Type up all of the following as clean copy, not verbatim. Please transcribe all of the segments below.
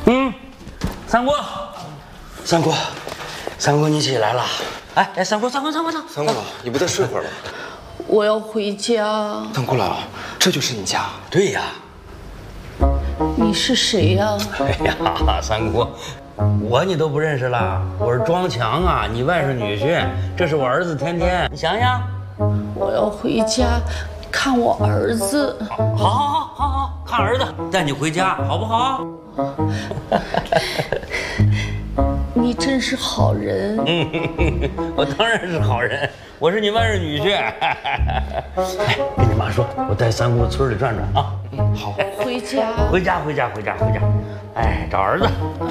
三姑， 三姑，你起来了。 哎，三姑， 三姑，你不得睡会儿吗？ 我要回家。 三姑姥，这就是你家？ 对呀。 你是谁呀？ 哎呀，三姑，我你都不认识了？我是庄强啊，你外甥女婿，这是我儿子天天，你想想。 我要回家看我儿子。 好，看儿子，带你回家，好不好？ 你真是好人。 我当然是好人，我是你外甥女婿。哎，跟你妈说，我带三姑村里转转啊。 好。 回家。 回家。哎，找儿子。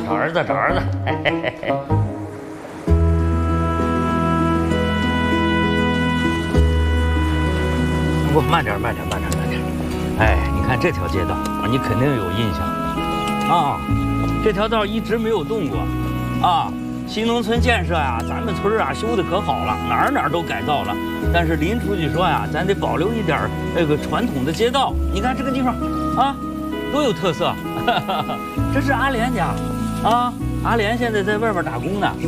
三姑，慢点。哎，你看这条街道啊，你肯定有印象啊。这条道一直没有动过啊。新农村建设呀，咱们村啊修的可好了，哪儿都改造了。但是林书记说呀，咱得保留一点那个传统的街道。你看这个地方啊，多有特色。这是阿莲家啊，阿莲现在在外边打工呢。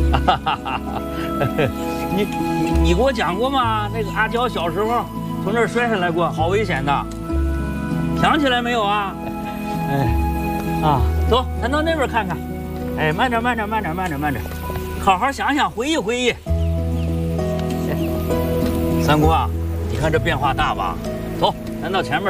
你给我讲过吗？那个阿娇小时候从这儿摔下来过，好危险的。想起来没有啊？走，咱到那边看看。哎，慢点，好好想想，回忆。三姑啊，你看这变化大吧？走，咱到前面。